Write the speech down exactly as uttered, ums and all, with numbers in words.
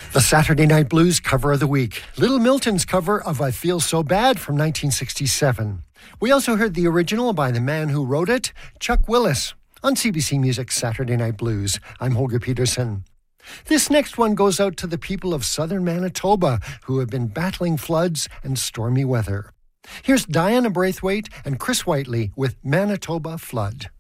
The Saturday Night Blues cover of the week. Little Milton's cover of I Feel So Bad from nineteen sixty-seven. We also heard the original by the man who wrote it, Chuck Willis, on C B C Music's Saturday Night Blues. I'm Holger Peterson. This next one goes out to the people of southern Manitoba who have been battling floods and stormy weather. Here's Diana Braithwaite and Chris Whiteley with Manitoba Flood.